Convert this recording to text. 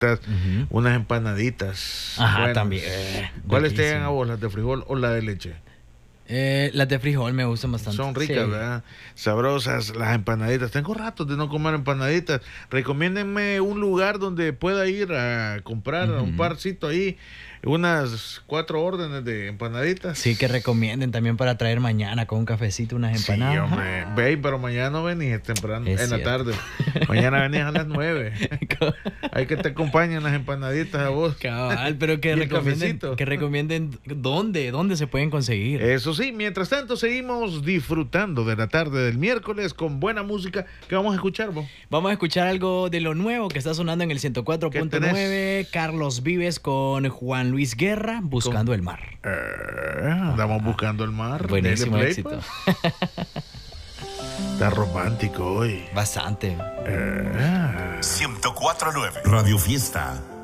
unas empanaditas. Ajá, buenas. también. ¿Cuáles te Riquísimo. llegan a vos, las de frijol o la de leche? Las de frijol me gustan bastante. Son ricas, Sí. ¿verdad? Sabrosas las empanaditas. Tengo ratos de no comer empanaditas. Recomiéndenme un lugar donde pueda ir a comprar un parcito ahí, unas 4 órdenes de empanaditas. Sí, que recomienden también para traer mañana con un cafecito unas empanadas. Sí, hombre. Ve, pero mañana no venís temprano, Es en la cierto. tarde. Mañana venís a las 9. Hay que te acompañen las empanaditas a vos. Cabal, pero Y el cafecito. que recomienden dónde se pueden conseguir. Eso sí, mientras tanto seguimos disfrutando de la tarde del miércoles con buena música. ¿Qué vamos a escuchar, vos? Vamos a escuchar algo de lo nuevo que está sonando en el ¿Qué 104.9. Carlos Vives con Juan Luis Guerra, Buscando el Mar. Andamos buscando el mar. Buenísimo Dele play, éxito. pues. Está romántico hoy. Bastante. 104.9 Radio Fiesta.